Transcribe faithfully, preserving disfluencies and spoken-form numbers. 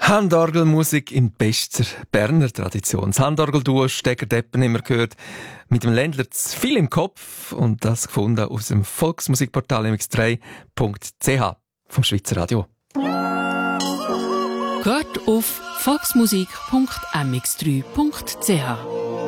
Handorgelmusik in bester Berner Tradition. Das Handorgelduo Steger-Deppen immer gehört, mit dem Ländler zu viel im Kopf und das gefunden aus dem Volksmusikportal m x drei punkt c h vom Schweizer Radio. Geht auf volksmusik punkt m x drei punkt c h.